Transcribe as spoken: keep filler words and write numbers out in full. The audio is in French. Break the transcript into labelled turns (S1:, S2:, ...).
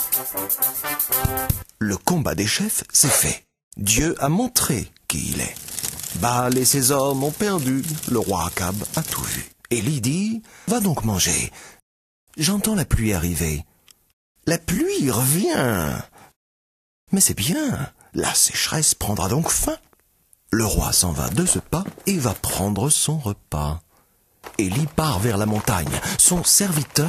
S1: Le combat des chefs, c'est fait. Dieu a montré qui il est. Baal et ses hommes ont perdu. Le roi Akab a tout vu. Élie dit, va donc manger. J'entends la pluie arriver. La pluie revient. Mais c'est bien, la sécheresse prendra donc fin. Le roi s'en va de ce pas et va prendre son repas. Élie part vers la montagne. Son serviteur